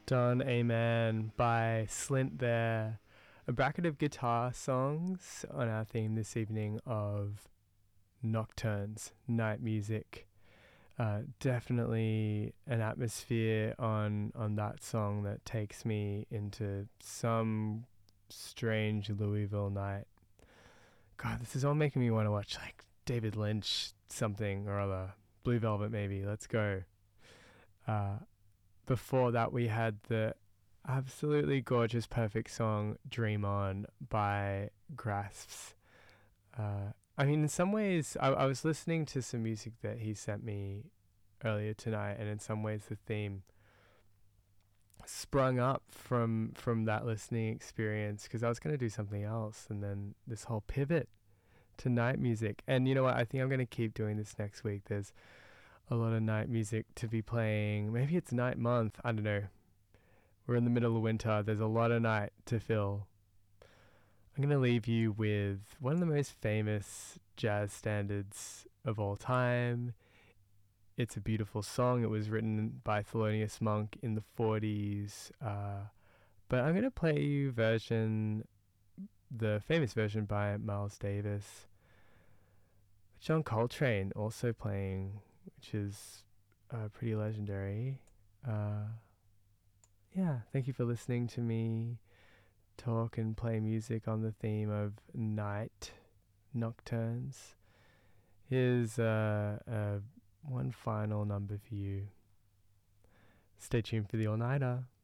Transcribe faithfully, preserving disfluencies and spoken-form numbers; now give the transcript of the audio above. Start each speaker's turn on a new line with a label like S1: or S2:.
S1: Done Amen by Slint there. A bracket of guitar songs on our theme this evening of nocturnes, night music. Uh, definitely an atmosphere on, on that song that takes me into some strange Louisville night. God, this is all making me want to watch like David Lynch something or other. Blue Velvet maybe. Let's go. Uh, Before that, we had the absolutely gorgeous, perfect song Dream On by Grasps. Uh, I mean, in some ways, I, I was listening to some music that he sent me earlier tonight, and in some ways the theme sprung up from, from that listening experience, because I was going to do something else, and then this whole pivot to night music. And you know what? I think I'm going to keep doing this next week. There's a lot of night music to be playing. Maybe it's night month. I don't know. We're in the middle of winter. There's a lot of night to fill. I'm going to leave you with one of the most famous jazz standards of all time. It's a beautiful song. It was written by Thelonious Monk in the forties. Uh, but I'm going to play you version, the famous version by Miles Davis. John Coltrane also playing, which is uh, pretty legendary. Uh, yeah, thank you for listening to me talk and play music on the theme of night, nocturnes. Here's uh, uh, one final number for you. Stay tuned for the all-nighter.